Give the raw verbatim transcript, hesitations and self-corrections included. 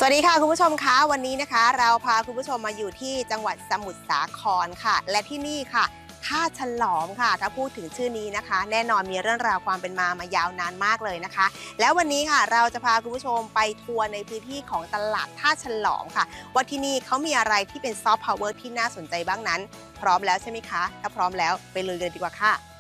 วัสดีค่ะคุณผู้ชมคะวันนี้นะคะเราพาคุณผู้ชมมาอยู่ที่จังหวัดสมุทรสาครค่ะและที่นี่ค่ะท่าฉลอมค่ะถ้าพูดถึงชื่อนี้นะคะแน่นอนมีเรื่องราวความเป็นมามายาวนานมากเลยนะคะแล้ววันนี้ค่ะเราจะพาคุณผู้ชมไปทัวร์ในพื้นที่ของตลาดท่าฉลอมค่ะว่าที่นี่เขามีอะไรที่เป็นซอฟต์พาวเวอร์ที่น่าสนใจบ้างนั้นพร้อมแล้วใช่ไหมคะถ้าพร้อมแล้วไปลุยกันดีกว่าค่ะ